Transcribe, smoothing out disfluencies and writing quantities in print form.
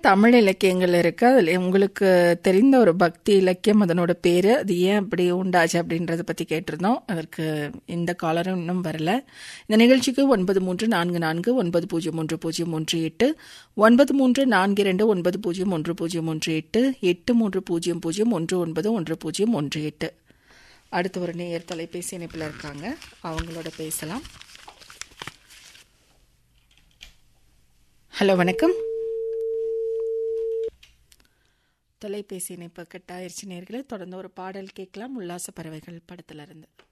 தமிழ் இலக்கியங்கள் இருக்கு. அதில் உங்களுக்கு தெரிந்த ஒரு பக்தி இலக்கியம், அதனோட பேரு, அது ஏன் அப்படி உண்டாச்சு அப்படின்றத பத்தி கேட்டிருந்தோம். அதற்கு இந்த காலரும் இன்னும் வரல. இந்த நிகழ்ச்சிக்கு 9344901018 9342901018 83001918. அடுத்து ஒரு நேயர் தொலைபேசி இணைப்பில் இருக்காங்க, அவங்களோட பேசலாம். ஹலோ, வணக்கம். தொலைபேசி இணைப்பு கட் ஆயிருச்சு நேயர்களே. தொடர்ந்து ஒரு பாடல் கேட்கலாம். உல்லாச பறவைகள் படத்துல இருந்து.